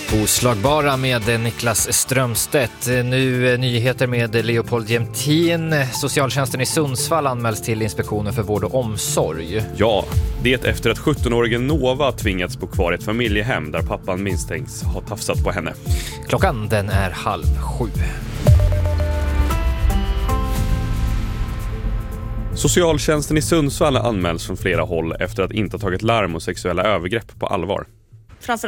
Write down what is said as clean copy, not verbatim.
Oslagbara med Niklas Strömstedt. Nu nyheter med Leopold Jämtin. Socialtjänsten i Sundsvall anmäls till Inspektionen för vård och omsorg. Ja, det efter att 17-årigen Nova tvingats bo kvar i ett familjehem där pappan misstänks ha tafsat på henne. Klockan den är 6:30. Socialtjänsten i Sundsvall anmäls från flera håll efter att inte ha tagit larm om sexuella övergrepp på allvar.